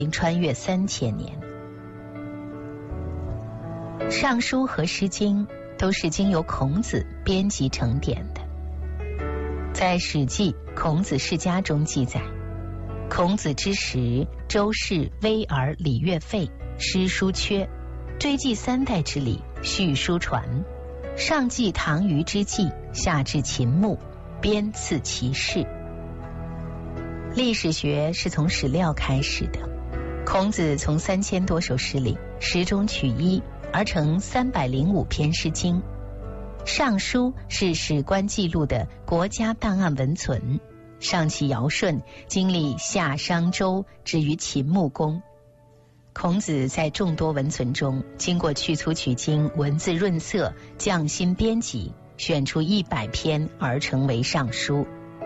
已经穿越3000年。尚书和诗经都是经由孔子编辑成典的。在《史记·孔子世家》中记载，孔子之时，周室危而礼乐废，诗书缺，追记3代之礼，续书传，上记唐虞之际，下至秦穆，编次其事。历史学是从史料开始的，孔子从3000多首诗里拾中取一，而成305篇诗经。尚书是史官记录的国家档案文存，上起尧舜，经历夏商周，至于秦穆公。孔子在众多文存中，经过去粗取精、文字润色、匠心编辑，选出100篇而成为尚书。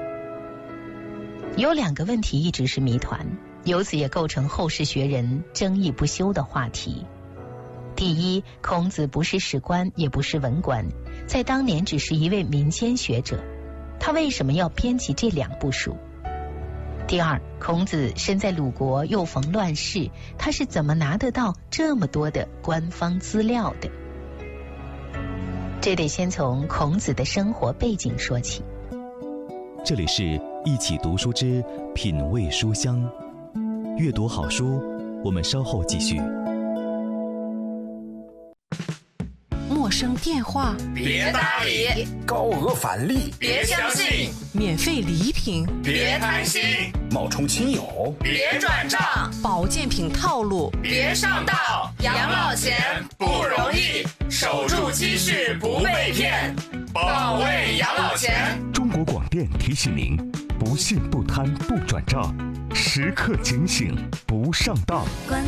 有2个问题一直是谜团，由此也构成后世学人争议不休的话题。第一，孔子不是史官，也不是文官，在当年只是一位民间学者，他为什么要编辑这2部书？第二，孔子身在鲁国，又逢乱世，他是怎么拿得到这么多的官方资料的？这得先从孔子的生活背景说起。 这里是一起读书之品味书香，阅读好书，我们稍后继续。 陌生电话别搭理， 高额返利别相信， 免费礼品别贪心， 冒充亲友别转账， 保健品套路别上当。养老钱不容易，守住积蓄不被骗，保卫养老钱。 中国广电提醒您：不信不贪不转账，时刻警醒不上当。